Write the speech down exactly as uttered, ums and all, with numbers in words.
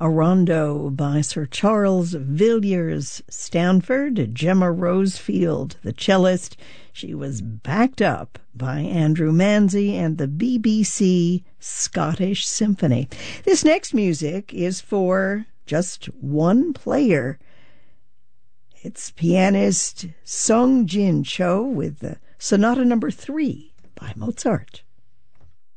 a rondo by Sir Charles Villiers Stanford, Gemma Rosefield, the cellist. She was backed up by Andrew Manzi and the B B C Scottish Symphony. This next music is for just one player. It's pianist Sung Jin Cho with the Sonata Number Three by Mozart.